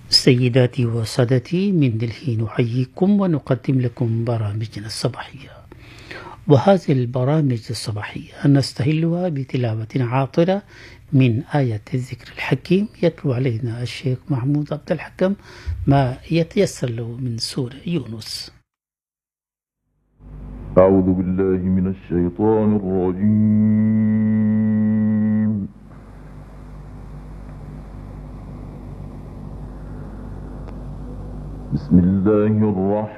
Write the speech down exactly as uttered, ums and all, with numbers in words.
سيداتي وسادتي، من دلهي نحييكم ونقدم لكم برامجنا الصباحية. وهذه البرامج الصباحية نستهلها بتلاوة عاطرة من آية الذكر الحكيم. يتلو علينا الشيخ محمود عبد الحكم ما يتيسر له من سورة يونس. أعوذ بالله من الشيطان الرجيم. بسم الله الرحمن